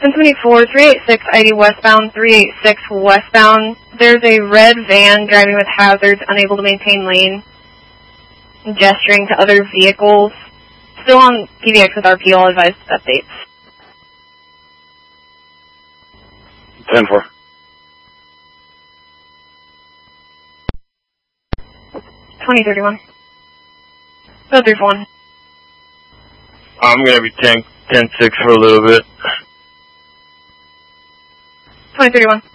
1074, 386 ID westbound, 386 westbound. There's a red van driving with hazards, unable to maintain lane, gesturing to other vehicles. Still on PBX with RP, all advised updates. 10-4. 2031. 031. I'm going to be 10-6 for a little bit. 2031.